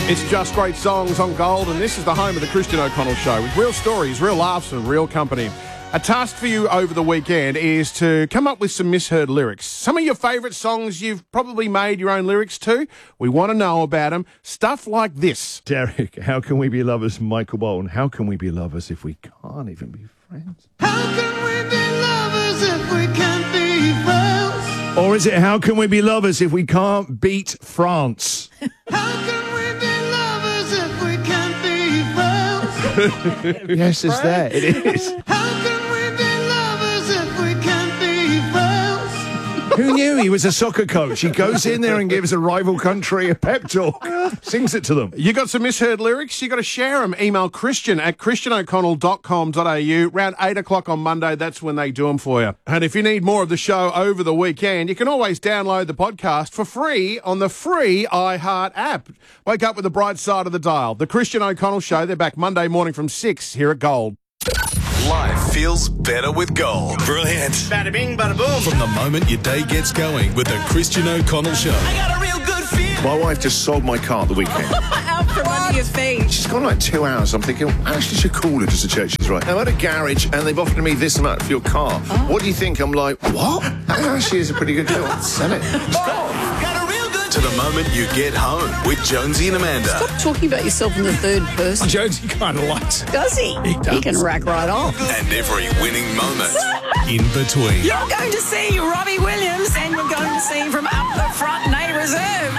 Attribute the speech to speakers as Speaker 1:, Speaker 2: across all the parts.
Speaker 1: It's Just Great Songs on Gold, and this is the home of the Christian O'Connell Show with real stories, real laughs and real company. A task for you over the weekend is to come up with some misheard lyrics. Some of your favourite songs you've probably made your own lyrics to. We want to know about them. Stuff like this.
Speaker 2: Derek, how can we be lovers? Michael Bolton, how can we be lovers if we can't even be friends?
Speaker 3: How can we be lovers if we can't be friends?
Speaker 2: Or is it, how can we be lovers if we can't beat France?
Speaker 3: How can we be lovers if we can't be friends?
Speaker 2: Yes, it's there. It is.
Speaker 3: How can we be lovers if we can't be friends?
Speaker 2: Who knew he was a soccer coach? He goes in there and gives a rival country a pep talk. Sings it to them.
Speaker 1: You got some misheard lyrics? You got to share them. Email christian@christianoconnell.com.au. Around 8 o'clock on Monday, that's when they do them for you. And if you need more of the show over the weekend, you can always download the podcast for free on the free iHeart app. Wake up with the bright side of the dial. The Christian O'Connell Show, they're back Monday morning from 6 here at Gold.
Speaker 4: Life feels better with Gold. Brilliant.
Speaker 5: Bada bing, bada boom.
Speaker 4: From the moment your day gets going with the Christian O'Connell Show.
Speaker 5: I got a real good feeling.
Speaker 6: My wife just sold my car at the weekend.
Speaker 7: Out from under your feet.
Speaker 6: She's gone like 2 hours. I'm thinking, I actually should call her just to check she's right. I'm at a garage and they've offered me this amount for your car.
Speaker 7: Oh.
Speaker 6: What do you think? I'm like, what? That actually is a pretty good deal. Sell it.
Speaker 5: Got a real good
Speaker 4: To the moment you get home with Jonesy and Amanda.
Speaker 7: Stop talking about yourself in the third person.
Speaker 8: Jonesy kind of likes it.
Speaker 7: Does he? He can rack right on.
Speaker 4: And every winning moment in between.
Speaker 7: You're going to see Robbie Williams and you're going to see him from up the front, Nay Reserve.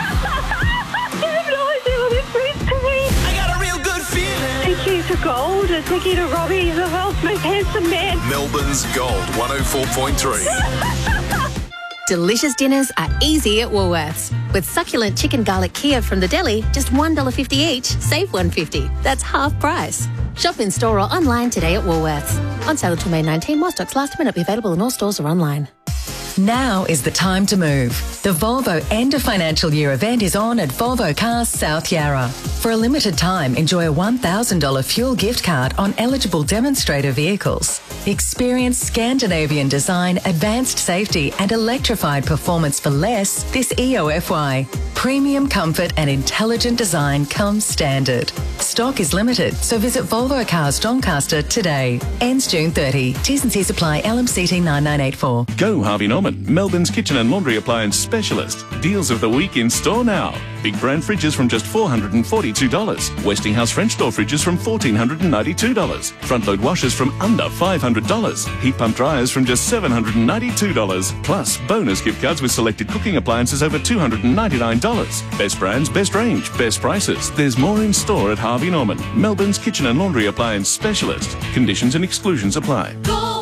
Speaker 5: I got a real good feeling.
Speaker 9: Thank you to Gold and thank you to Robbie, the world's most handsome man.
Speaker 4: Melbourne's Gold 104.3.
Speaker 10: Delicious dinners are easy at Woolworths. With succulent chicken garlic Kiev from the deli, just $1.50 each, save $1.50. That's half price. Shop in store or online today at Woolworths. On sale until May 19, while stocks last, may not be available in all stores or online.
Speaker 11: Now is the time to move. The Volvo End of Financial Year event is on at Volvo Cars South Yarra. For a limited time, enjoy a $1,000 fuel gift card on eligible demonstrator vehicles. Experience Scandinavian design, advanced safety and electrified performance for less this EOFY. Premium comfort and intelligent design comes standard. Stock is limited, so visit Volvo Cars Doncaster today. Ends June 30. T's and C's apply. LMCT 9984.
Speaker 12: Go Harvey Norman, Melbourne's kitchen and laundry appliance specialist. Deals of the week in store now. Big brand fridges from just $442. Westinghouse French door fridges from $1,492. Front load washers from under $500. Heat pump dryers from just $792. Plus bonus gift cards with selected cooking appliances over $299. Best brands, best range, best prices. There's more in store at Harvey Norman, Melbourne's kitchen and laundry appliance specialist. Conditions and exclusions apply.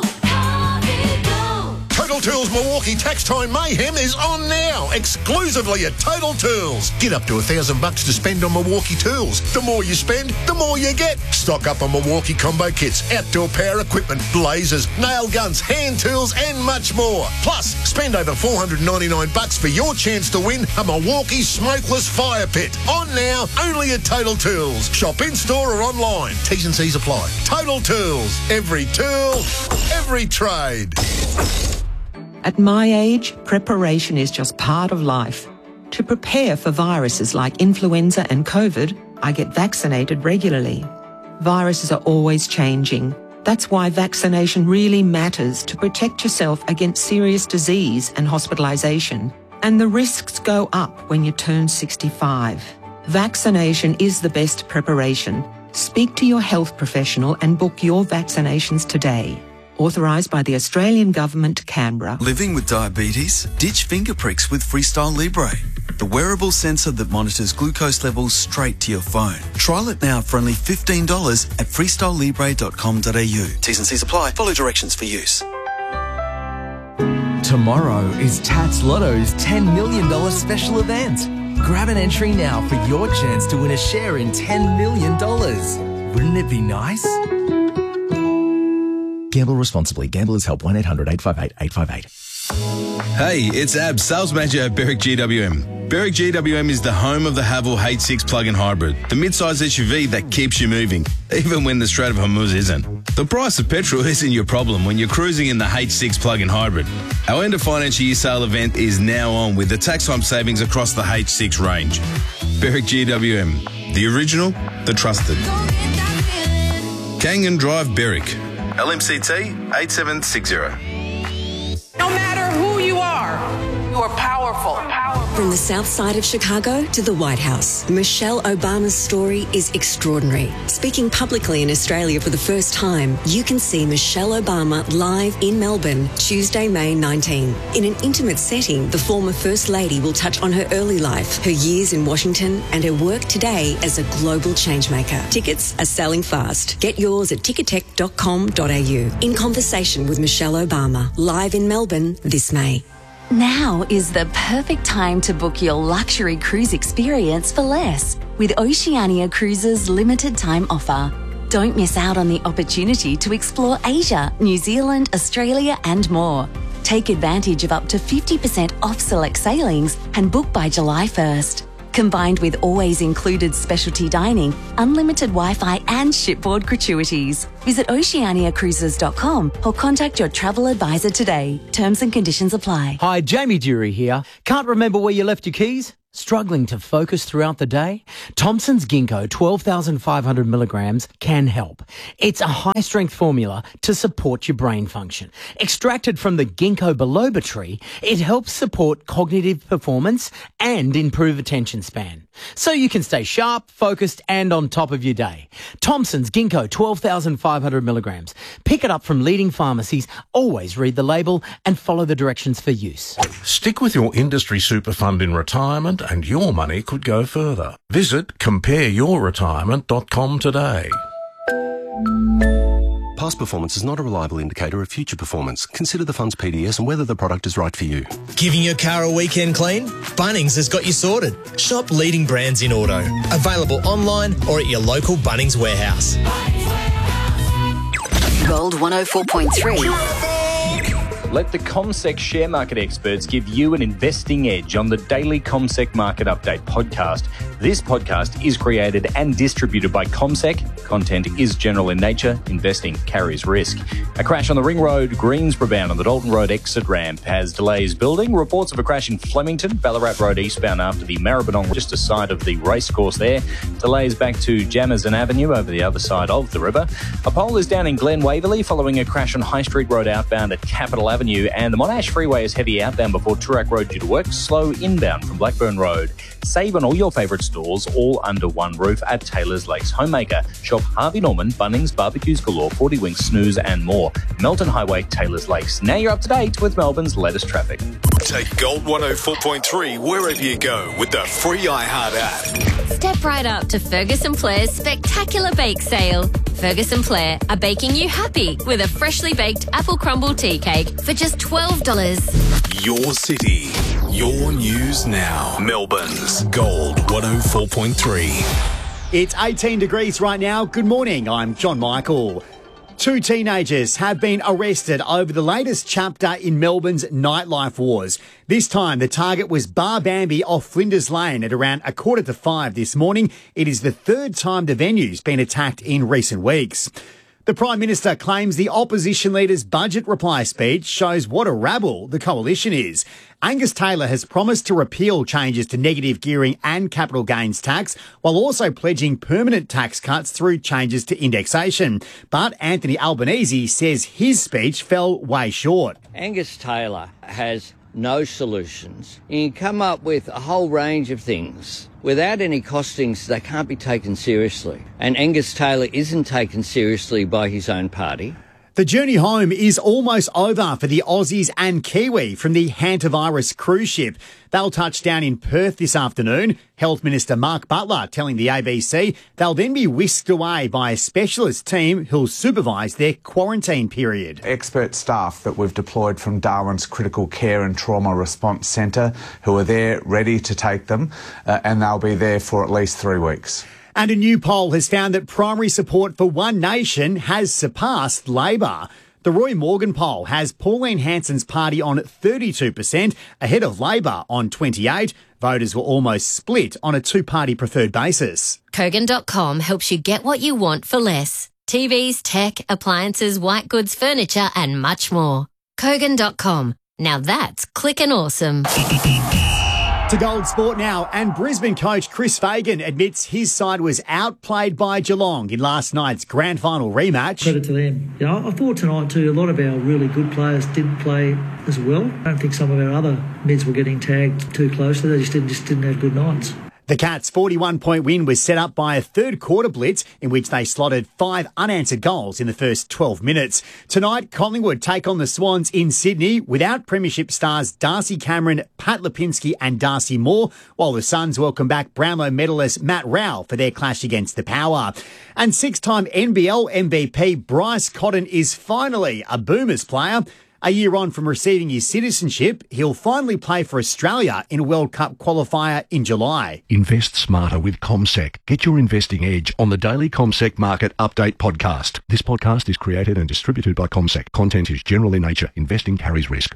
Speaker 13: Total Tools Milwaukee Tax Time Mayhem is on now, exclusively at Total Tools. Get up to $1,000 to spend on Milwaukee tools. The more you spend, the more you get. Stock up on Milwaukee combo kits, outdoor power equipment, lasers, nail guns, hand tools, and much more. Plus, spend over $499 for your chance to win a Milwaukee smokeless fire pit. On now, only at Total Tools. Shop in store or online. T's and C's apply. Total Tools. Every tool, every trade.
Speaker 14: At my age, preparation is just part of life. To prepare for viruses like influenza and COVID, I get vaccinated regularly. Viruses are always changing. That's why vaccination really matters to protect yourself against serious disease and hospitalisation. And the risks go up when you turn 65. Vaccination is the best preparation. Speak to your health professional and book your vaccinations today. Authorised by the Australian Government, Canberra.
Speaker 15: Living with diabetes? Ditch finger pricks with Freestyle Libre, the wearable sensor that monitors glucose levels straight to your phone. Trial it now for only $15 at freestylelibre.com.au. T's and C's apply. Follow directions for use.
Speaker 16: Tomorrow is Tats Lotto's $10 million special event. Grab an entry now for your chance to win a share in $10 million. Wouldn't it be nice?
Speaker 17: Gamble responsibly. Gamblers Help 1-800-858-858.
Speaker 18: Hey, it's Ab, Sales Manager at Berwick GWM.
Speaker 8: Berwick GWM is the home of the Haval H6 plug-in hybrid, the mid-size SUV that keeps you moving, even when the Strait of Hormuz isn't. The price of petrol isn't your problem when you're cruising in the H6 plug-in hybrid. Our end of financial year sale event is now on with the tax time savings across the H6 range. Berwick GWM, the original, the trusted. Kangan Drive, Berwick. LMCT 8760.
Speaker 7: No matter who you are powerful.
Speaker 18: From the south side of Chicago to the White House, Michelle Obama's story is extraordinary. Speaking publicly in Australia for the first time, you can see Michelle Obama live in Melbourne, Tuesday, May 19. In an intimate setting, the former First Lady will touch on her early life, her years in Washington, and her work today as a global changemaker. Tickets are selling fast. Get yours at ticketek.com.au. In conversation with Michelle Obama, live in Melbourne this May.
Speaker 19: Now is the perfect time to book your luxury cruise experience for less with Oceania Cruises' limited time offer. Don't miss out on the opportunity to explore Asia, New Zealand, Australia and more. Take advantage of up to 50% off select sailings and book by July 1st. Combined with always included specialty dining, unlimited Wi-Fi and shipboard gratuities. Visit oceaniacruises.com or contact your travel advisor today. Terms and conditions apply.
Speaker 20: Hi, Jamie Dury here. Can't remember where you left your keys? Struggling to focus throughout the day? Thompson's Ginkgo 12,500 milligrams can help. It's a high-strength formula to support your brain function. Extracted from the ginkgo biloba tree, it helps support cognitive performance and improve attention span. So you can stay sharp, focused and on top of your day. Thompson's Ginkgo 12,500 milligrams. Pick it up from leading pharmacies. Always read the label and follow the directions for use.
Speaker 21: Stick with your industry super fund in retirement and your money could go further. Visit compareyourretirement.com today.
Speaker 22: Past performance is not a reliable indicator of future performance. Consider the fund's PDS and whether the product is right for you.
Speaker 23: Giving your car a weekend clean? Bunnings has got you sorted. Shop leading brands in auto. Available online or at your local Bunnings warehouse.
Speaker 10: Gold 104.3.
Speaker 24: Let the CommSec share market experts give you an investing edge on the daily CommSec Market Update podcast. This podcast is created and distributed by CommSec. Content is general in nature. Investing carries risk. A crash on the Ring Road, Greensboro bound on the Dalton Road exit ramp has delays building. Reports of a crash in Flemington, Ballarat Road eastbound after the Maribyrnong just aside of the racecourse there. Delays back to Jamison Avenue over the other side of the river. A pole is down in Glen Waverley following a crash on High Street Road outbound at Capital Avenue, and the Monash Freeway is heavy outbound before Toorak Road due to work, slow inbound from Blackburn Road. Save on all your favourite stores, all under one roof at Taylor's Lakes Homemaker. Shop Harvey Norman, Bunnings, Barbecues Galore, 40 Winks, Snooze and more. Melton Highway, Taylor's Lakes. Now you're up to date with Melbourne's latest traffic.
Speaker 4: Take Gold 104.3 wherever you go with the free iHeart app.
Speaker 25: Step right up to Ferguson Flair's spectacular bake sale. Ferguson Flair are baking you happy with a freshly baked apple crumble tea cake for just $12.
Speaker 4: Your city, your news now. Melbourne's Gold 104.3.
Speaker 26: It's 18 degrees right now. Good morning, I'm John Michael. 2 teenagers have been arrested over the latest chapter in Melbourne's nightlife wars. This time, the target was Bar Bambi off Flinders Lane at around 4:45 this morning. It is the third time the venue's been attacked in recent weeks. The Prime Minister claims the opposition leader's budget reply speech shows what a rabble the coalition is. Angus Taylor has promised to repeal changes to negative gearing and capital gains tax, while also pledging permanent tax cuts through changes to indexation. But Anthony Albanese says his speech fell way short.
Speaker 27: Angus Taylor has no solutions. You can come up with a whole range of things. Without any costings, they can't be taken seriously. And Angus Taylor isn't taken seriously by his own party.
Speaker 26: The journey home is almost over for the Aussies and Kiwi from the hantavirus cruise ship. They'll touch down in Perth this afternoon. Health Minister Mark Butler telling the ABC they'll then be whisked away by a specialist team who'll supervise their quarantine period.
Speaker 28: Expert staff that we've deployed from Darwin's Critical Care and Trauma Response Centre who are there ready to take them and they'll be there for at least 3 weeks.
Speaker 26: And a new poll has found that primary support for One Nation has surpassed Labor. The Roy Morgan poll has Pauline Hanson's party on 32%, ahead of Labor on 28%. Voters were almost split on a two-party preferred basis.
Speaker 25: Kogan.com helps you get what you want for less. TVs, tech, appliances, white goods, furniture and much more. Kogan.com. Now that's clickin' awesome.
Speaker 26: To Gold Sport now, and Brisbane coach Chris Fagan admits his side was outplayed by Geelong in last night's grand final rematch.
Speaker 1: Credit to them. Yeah, I thought tonight too, a lot of our really good players didn't play as well. I don't think some of our other mids were getting tagged too closely. They just didn't have good nights.
Speaker 26: The Cats' 41-point win was set up by a third-quarter blitz in which they slotted 5 unanswered goals in the first 12 minutes. Tonight, Collingwood take on the Swans in Sydney without premiership stars Darcy Cameron, Pat Lipinski and Darcy Moore, while the Suns welcome back Brownlow medalist Matt Rowell for their clash against the Power. And 6-time NBL MVP Bryce Cotton is finally a Boomers player. A year on from receiving his citizenship, he'll finally play for Australia in a World Cup qualifier in July.
Speaker 2: Invest smarter with CommSec. Get your investing edge on the daily CommSec Market Update podcast. This podcast is created and distributed by CommSec. Content is general in nature. Investing carries risk.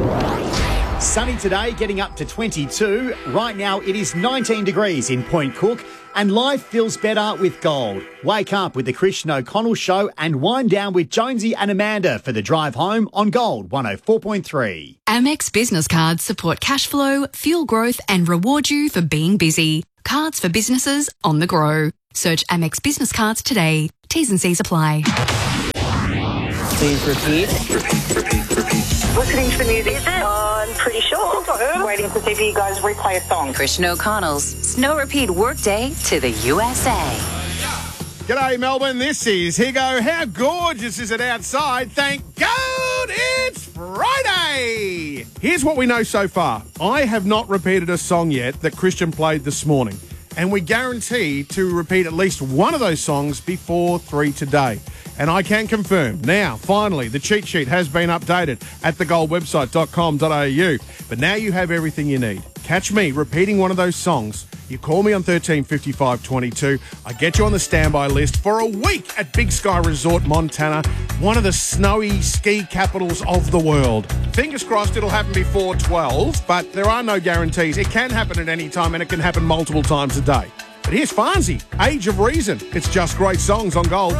Speaker 26: Sunny today, getting up to 22. Right now, it is 19 degrees in Point Cook, and life feels better with gold. Wake up with the Christian O'Connell Show and wind down with Jonesy and Amanda for the drive home on Gold 104.3.
Speaker 3: Amex business cards support cash flow, fuel growth, and reward you for being busy. Cards for businesses on the go. Search Amex business cards today. T's and C's apply.
Speaker 5: Please repeat.
Speaker 6: Listening to the music. I'm pretty sure. Waiting to see if you guys replay a song.
Speaker 19: Christian O'Connell's Snow Repeat Workday to the USA.
Speaker 9: G'day, Melbourne. This is Higo. How gorgeous is it outside? Thank God it's Friday. Here's what we know so far. I have not repeated a song yet that Christian played this morning, and we guarantee to repeat at least one of those songs before 3 today. And I can confirm, now, finally, the cheat sheet has been updated at thegoldwebsite.com.au. But now you have everything you need. Catch me repeating one of those songs. You call me on 13 55 22. I get you on the standby list for a week at Big Sky Resort, Montana, one of the snowy ski capitals of the world. Fingers crossed it'll happen before 12, but there are no guarantees. It can happen at any time, and it can happen multiple times a day. But here's Fonzie, Age of Reason. It's just great songs on Gold.